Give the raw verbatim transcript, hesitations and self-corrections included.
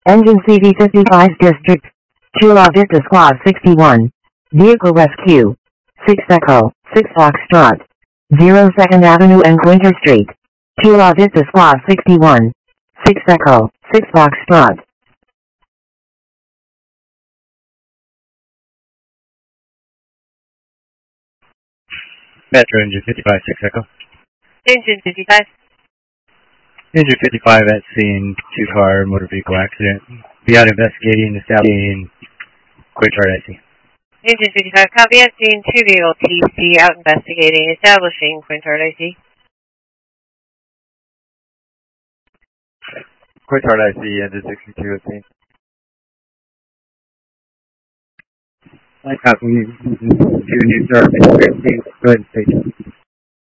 Engine C V fifty-five District. Chula Vista Squad sixty-one. Vehicle Rescue. six Echo, six Foxtrot. zero second Avenue and Quinter Street. Chula Vista Squad sixty-one. six Echo, six Foxtrot. Metro Engine fifty-five, six Echo. Engine fifty-five. Engine fifty-five at scene, two-car motor vehicle accident. Be out investigating, establishing Quintard I C. Engine fifty-five, copy at scene, two vehicle T C, out investigating, establishing Quintard I C. Quintard I C, engine sixty-two at scene. I copy you. Two new service. Go ahead and station.